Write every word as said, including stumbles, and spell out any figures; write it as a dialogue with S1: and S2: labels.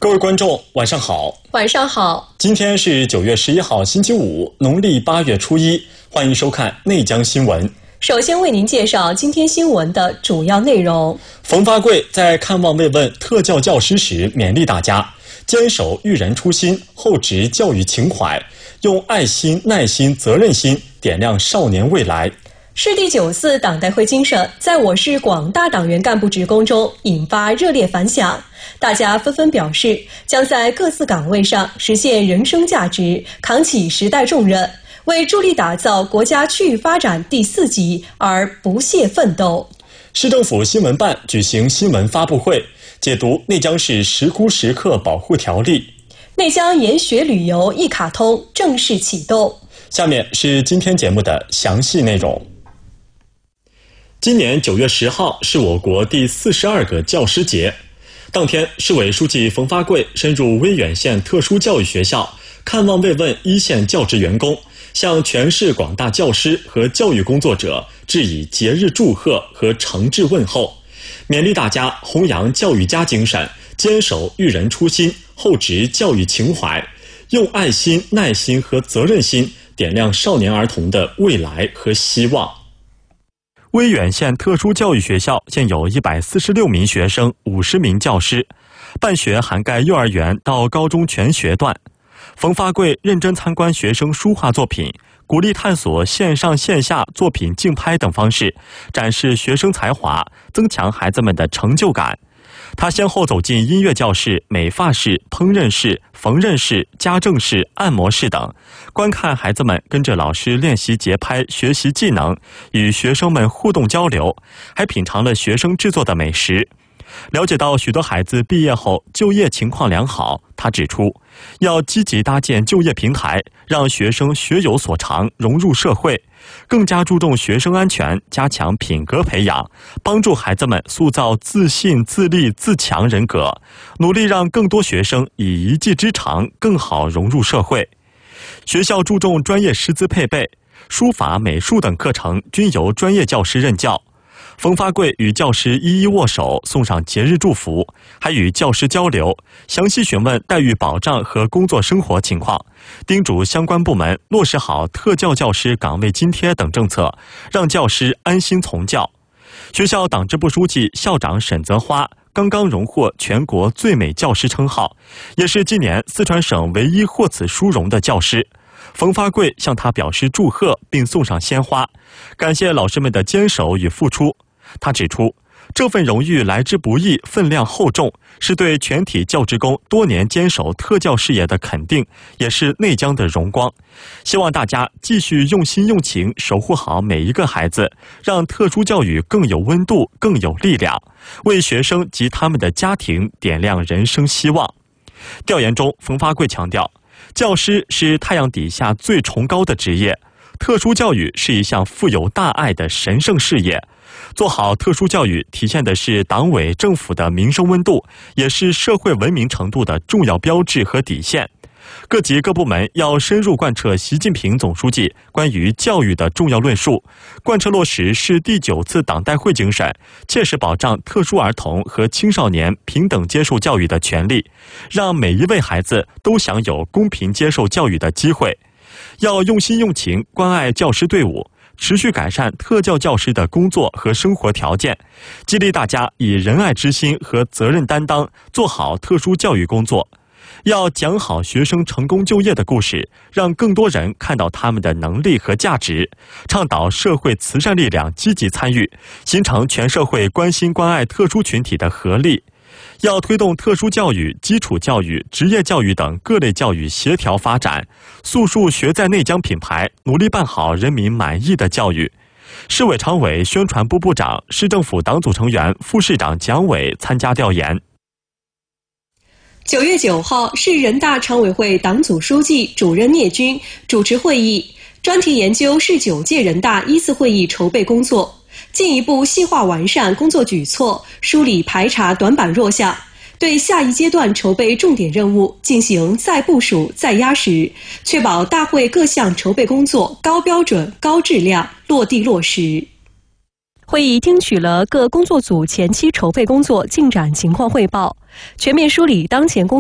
S1: 各位观众，晚上好。
S2: 晚上好。
S1: 今天是九月十一号，星期五，农历八月初一。欢迎收看内江新闻。
S2: 首先为您介绍今天新闻的主要内容。
S1: 冯发贵在看望慰问特教教师时勉励大家，坚守育人初心，厚植教育情怀，用爱心、耐心、责任心点亮少年未来。
S2: 市第九次党代会精神在我市广大党员干部职工中引发热烈反响，大家纷纷表示将在各自岗位上实现人生价值，扛起时代重任，为助力打造国家区域发展第四极而不懈奋斗。
S1: 市政府新闻办举行新闻发布会，解读《内江市石窟石刻保护条例》。
S2: 内江研学旅游一卡通正式启动。
S1: 下面是今天节目的详细内容。今年九月十号是我国第四十二个教师节，当天，市委书记冯发贵深入威远县特殊教育学校，看望慰问一线教职员工，向全市广大教师和教育工作者致以节日祝贺和诚挚问候，勉励大家弘扬教育家精神，坚守育人初心，厚植教育情怀，用爱心、耐心和责任心点亮少年儿童的未来和希望。威远县特殊教育学校现有一百四十六名学生，五十名教师，办学涵盖幼儿园到高中全学段。冯发贵认真参观学生书画作品，鼓励探索线上线下作品竞拍等方式，展示学生才华，增强孩子们的成就感。他先后走进音乐教室、美发室、烹饪室、缝纫室、家政室、按摩室等，观看孩子们跟着老师练习节拍，学习技能，与学生们互动交流，还品尝了学生制作的美食。了解到许多孩子毕业后就业情况良好，他指出，要积极搭建就业平台，让学生学有所长，融入社会，更加注重学生安全，加强品格培养，帮助孩子们塑造自信、自立、自强人格，努力让更多学生以一技之长更好融入社会。学校注重专业师资配备，书法、美术等课程均由专业教师任教。冯发贵与教师一一握手，送上节日祝福，还与教师交流，详细询问待遇保障和工作生活情况，叮嘱相关部门落实好特教教师岗位津贴等政策，让教师安心从教。学校党支部书记、校长沈泽花刚刚荣获全国最美教师称号，也是今年四川省唯一获此殊荣的教师。冯发贵向他表示祝贺，并送上鲜花，感谢老师们的坚守与付出。他指出，这份荣誉来之不易，分量厚重，是对全体教职工多年坚守特教事业的肯定，也是内江的荣光。希望大家继续用心用情，守护好每一个孩子，让特殊教育更有温度，更有力量，为学生及他们的家庭点亮人生希望。调研中，冯发贵强调，教师是太阳底下最崇高的职业，特殊教育是一项富有大爱的神圣事业。做好特殊教育，体现的是党委政府的民生温度，也是社会文明程度的重要标志和底线。各级各部门要深入贯彻习近平总书记关于教育的重要论述，贯彻落实市第九次党代会精神，切实保障特殊儿童和青少年平等接受教育的权利，让每一位孩子都享有公平接受教育的机会。要用心用情关爱教师队伍，持续改善特教教师的工作和生活条件，激励大家以仁爱之心和责任担当做好特殊教育工作。要讲好学生成功就业的故事，让更多人看到他们的能力和价值，倡导社会慈善力量积极参与，形成全社会关心关爱特殊群体的合力。要推动特殊教育、基础教育、职业教育等各类教育协调发展，塑树学在内江品牌，努力办好人民满意的教育。市委常委、宣传部部长、市政府党组成员、副市长蒋伟参加调研。
S2: 九月九号，市人大常委会党组书记、主任聂军主持会议，专题研究市九届人大一次会议筹备工作，进一步细化完善工作举措，梳理排查短板弱项，对下一阶段筹备重点任务进行再部署、再压实，确保大会各项筹备工作高标准、高质量，落地落实。会议听取了各工作组前期筹备工作进展情况汇报，全面梳理当前工